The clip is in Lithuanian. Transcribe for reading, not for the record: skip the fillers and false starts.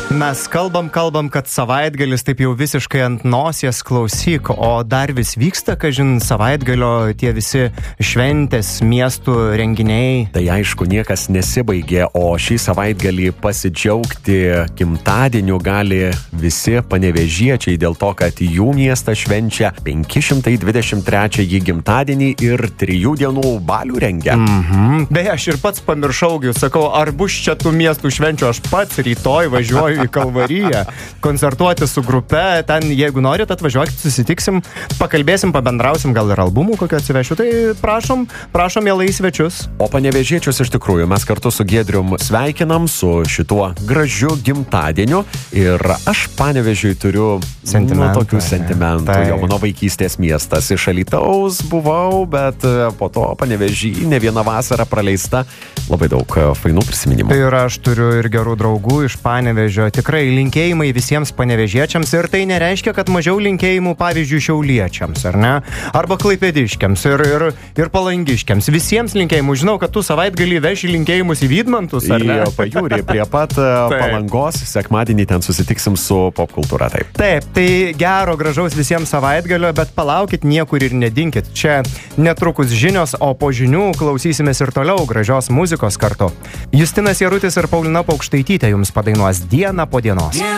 Mes kalbam, kad savaitgalis taip jau visiškai ant nosies, klausyk, o dar vis vyksta, kažin, savaitgalio tie visi šventės, miestų renginiai. Tai aišku, niekas nesibaigė, o šį savaitgalį pasidžiaugti gimtadieniu gali visi panevėžiečiai dėl to, kad jų miestas švenčia 523-ąjį gimtadienį ir 3 dienų balių rengia. Beje, aš ir pats pamiršau, sakau, ar bus čia tų miestų švenčių, aš pats rytoj važiuoju į Kalvariją, koncertuoti su grupe, ten jeigu norit atvažiuokit, susitiksim, pakalbėsim, pabendrausim, gal ir albumų kokio atsivešiu, tai prašom mielai svečius. O panevėžiečius iš tikrųjų mes kartu su Giedrium sveikinam su šituo gražiu gimtadieniu ir aš Panevėžiui turiu tokių sentimentų, jo mano vaikystės miestas, iš Alytaus buvau, bet po to Panevėžy ne viena vasara praleista, labai daug fainų prisiminimų. Tai ir aš turiu ir gerų draugų iš Panevėžio. Tikrai linkėjimai visiems panevėžiečiams ir tai nereiškia, kad mažiau linkėjimų, pavyzdžiui, šiauliečiams, ar ne? Arba klaipėdiškiams ir palangiškiams. Visiems linkėjimų. Žinau, kad tu savaitgalį veši linkėjimus į Vydmantus, ar ne? Į Pajūrį, prie pat Palangos. Sekmadienį ten susitiksim su popkultūra. Taip, tai gero, gražaus visiems savaitgalio, bet palaukit, niekur ir nedinkit. Čia netrukus žinios, o po žinių klausysimės ir toliau gražios muzikos kartu. Justinas Jarutis ir Paulina Paukštaitytė jums padainuos Dieną po dienos.